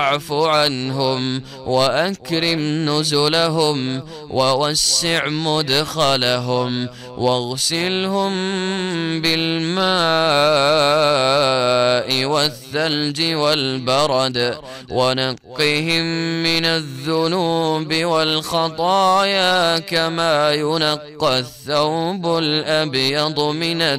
واعف عنهم وأكرم نزلهم ووسع مدخلهم واغسلهم بالماء والثلج والبرد ونقهم من الذنوب والخطايا كما ينقى الثوب الأبيض من